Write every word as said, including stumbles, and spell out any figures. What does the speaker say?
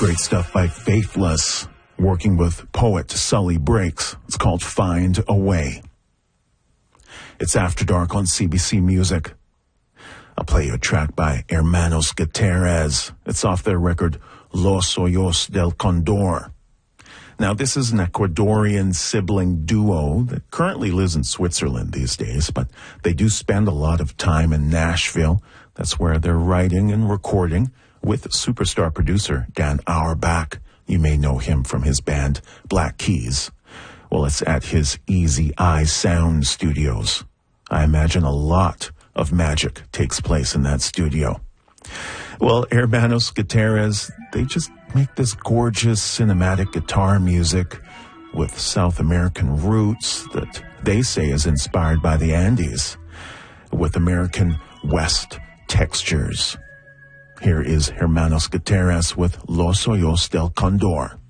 Great stuff by Faithless, working with poet Sully Breaks. It's called Find a Way. It's After Dark on C B C Music. I'll play you a track by Hermanos Gutierrez. It's off their record Los Ojos del Condor. Now, this is an Ecuadorian sibling duo that currently lives in Switzerland these days, but they do spend a lot of time in Nashville. That's where they're writing and recording with superstar producer Dan Auerbach. You may know him from his band Black Keys. Well, it's at his Easy Eye Sound Studios. I imagine a lot of magic takes place in that studio. Well, Hermanos Gutierrez, they just make this gorgeous cinematic guitar music with South American roots that they say is inspired by the Andes, with American West textures. Here is Hermanos Gutierrez with Los Ojos del Condor.